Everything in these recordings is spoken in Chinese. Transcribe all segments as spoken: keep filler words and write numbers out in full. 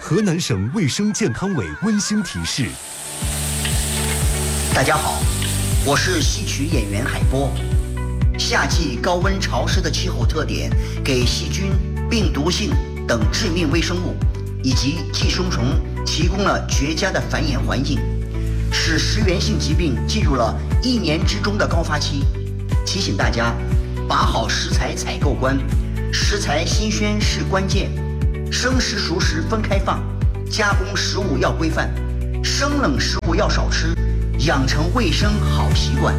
河南省卫生健康委温馨提示。 大家好，我是戏曲演员海波。夏季高温潮湿的气候特点，给细菌、病毒性等致命微生物以及寄生虫提供了绝佳的繁衍环境，使食源性疾病进入了一年之中的高发期。提醒大家，把好食材采购关，食材新鲜是关键，生食熟食分开放，加工食物要规范，生冷食物要少吃，养成卫生好习惯。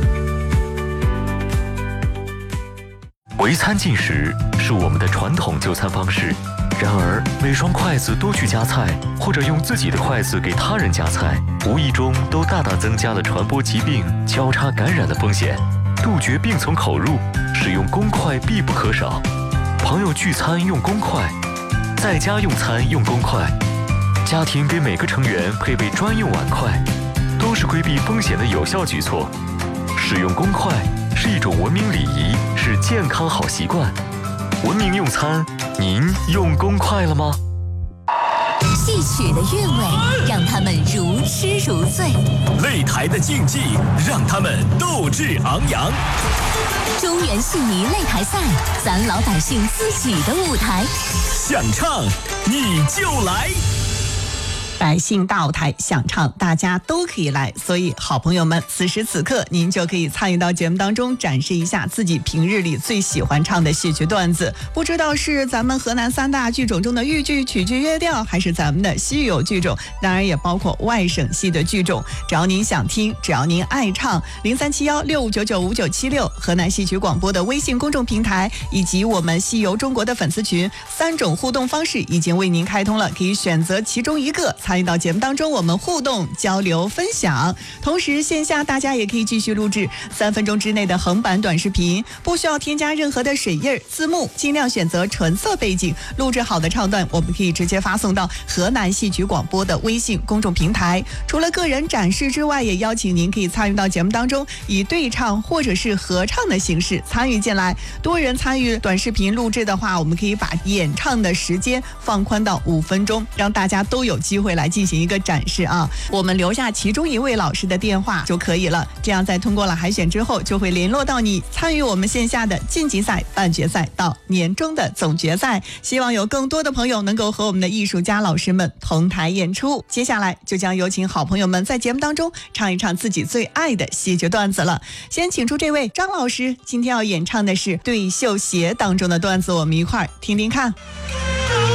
围餐进食是我们的传统就餐方式，然而每双筷子都去夹菜，或者用自己的筷子给他人夹菜，无意中都大大增加了传播疾病、交叉感染的风险。杜绝病从口入，使用公筷必不可少。朋友聚餐用公筷，在家用餐用公筷，家庭给每个成员配备专用碗筷，都是规避风险的有效举措。使用公筷是一种文明礼仪，是健康好习惯。文明用餐，您用公筷了吗？ 戏曲的韵味让他们如痴如醉， 擂台的竞技让他们斗志昂扬。 中原戏迷擂台赛，咱老百姓自己的舞台， 想唱你就来。 百姓大舞台想唱，大家都可以来，所以好朋友们，此时此刻您就可以参与到节目当中，展示一下自己平日里最喜欢唱的戏曲段子。不知道是咱们河南三大剧种中的豫剧、曲剧、乐调，还是咱们的西游剧种，当然也包括外省戏的剧种。只要您想听，只要您爱唱，零三七幺六五九九五九七六河南戏曲广播的微信公众平台，以及我们西游中国的粉丝群，三种互动方式已经为您开通了，可以选择其中一个参与到节目当中，我们互动交流分享。同时线下大家也可以继续录制三分钟之内的横版短视频，不需要添加任何的水印字幕，尽量选择纯色背景。录制好的唱段我们可以直接发送到河南戏曲广播的微信公众平台。除了个人展示之外，也邀请您可以参与到节目当中，以对唱或者是合唱的形式参与进来。多人参与短视频录制的话，我们可以把演唱的时间放宽到五分钟，让大家都有机会来进行一个展示啊。我们留下其中一位老师的电话就可以了，这样在通过了海选之后，就会联络到你，参与我们线下的晋级赛、半决赛到年终的总决赛。希望有更多的朋友能够和我们的艺术家老师们同台演出。接下来就将有请好朋友们在节目当中唱一唱自己最爱的戏剧段子了。先请出这位张老师，今天要演唱的是《对绣鞋》当中的段子，我们一块儿听听看。